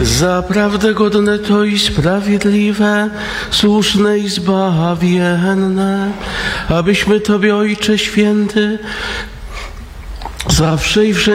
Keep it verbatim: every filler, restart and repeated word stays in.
Zaprawdę godne to i sprawiedliwe, słuszne i zbawienne, abyśmy Tobie, Ojcze Święty, zawsze i wszędzie